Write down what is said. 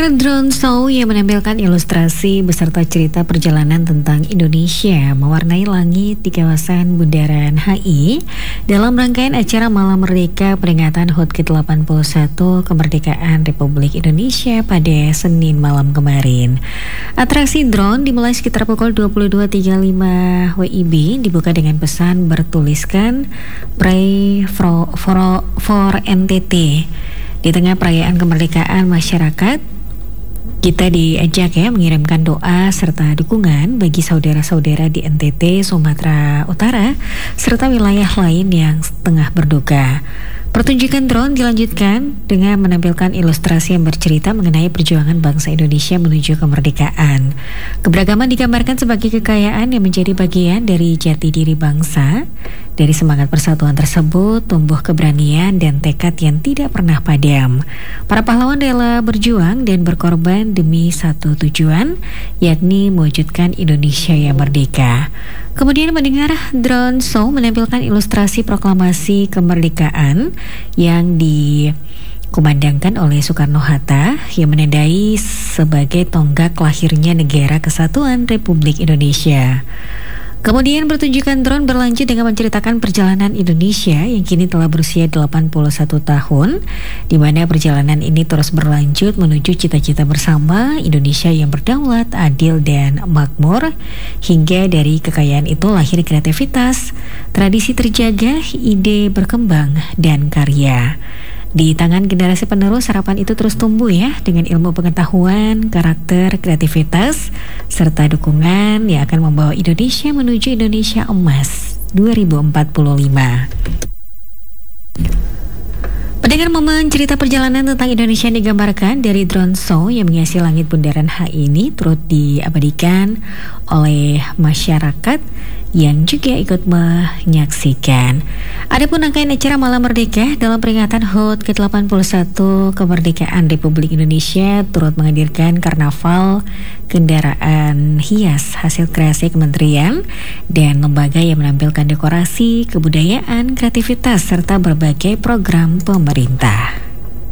Pendengar, drone show yang menampilkan ilustrasi beserta cerita perjalanan tentang Indonesia mewarnai langit di kawasan Bundaran HI dalam rangkaian acara Malam Merdeka peringatan HUT ke-81 Kemerdekaan Republik Indonesia pada Senin malam kemarin. Atraksi drone dimulai sekitar pukul 22.35 WIB, dibuka dengan pesan bertuliskan Pray for NTT. Di tengah perayaan kemerdekaan masyarakat, kita diajak mengirimkan doa serta dukungan bagi saudara-saudara di NTT, Sumatera Utara, serta wilayah lain yang tengah berduka. Pertunjukan drone dilanjutkan dengan menampilkan ilustrasi yang bercerita mengenai perjuangan bangsa Indonesia menuju kemerdekaan. Keberagaman digambarkan sebagai kekayaan yang menjadi bagian dari jati diri bangsa. Dari semangat persatuan tersebut tumbuh keberanian dan tekad yang tidak pernah padam. Para pahlawan rela berjuang dan berkorban demi satu tujuan, yakni mewujudkan Indonesia yang merdeka. Kemudian mendengar drone show menampilkan ilustrasi proklamasi kemerdekaan yang dikumandangkan oleh Soekarno-Hatta yang menandai sebagai tonggak lahirnya Negara Kesatuan Republik Indonesia. Kemudian pertunjukan drone berlanjut dengan menceritakan perjalanan Indonesia yang kini telah berusia 81 tahun, di mana perjalanan ini terus berlanjut menuju cita-cita bersama Indonesia yang berdaulat, adil, dan makmur. Hingga dari kekayaan itu lahir kreativitas, tradisi terjaga, ide berkembang, dan karya. Di tangan generasi penerus, harapan itu terus tumbuh dengan ilmu pengetahuan, karakter, kreativitas, serta dukungan yang akan membawa Indonesia menuju Indonesia Emas 2045. Pendengar, momen cerita perjalanan tentang Indonesia yang digambarkan dari drone show yang menghiasi langit Bundaran HI ini turut diabadikan oleh masyarakat yang juga ikut menyaksikan. Adapun rangkaian acara Malam Merdeka dalam peringatan HUT ke-81 Kemerdekaan Republik Indonesia turut menghadirkan karnaval kendaraan hias hasil kreasi kementerian dan lembaga yang menampilkan dekorasi, kebudayaan, kreativitas, serta berbagai program pemerintah.